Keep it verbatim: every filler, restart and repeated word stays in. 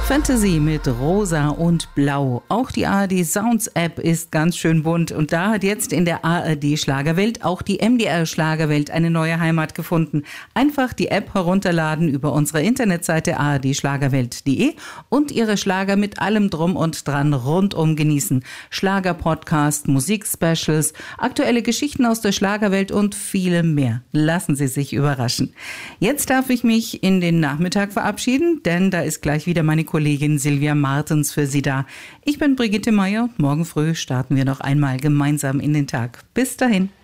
Fantasy mit Rosa und Blau. Auch die A R D Sounds App ist ganz schön bunt und da hat jetzt in der A R D Schlagerwelt auch die M D R Schlagerwelt eine neue Heimat gefunden. Einfach die App herunterladen über unsere Internetseite a r d schlagerwelt punkt d e und ihre Schlager mit allem Drum und Dran rundum genießen. Schlager-Podcast, Musik-Specials, aktuelle Geschichten aus der Schlagerwelt und viele mehr. Lassen Sie sich überraschen. Jetzt darf ich mich in den Nachmittag verabschieden, denn da ist gleich wieder meine Kollegin Silvia Martens für Sie da. Ich bin Brigitte Meier und morgen früh starten wir noch einmal gemeinsam in den Tag. Bis dahin.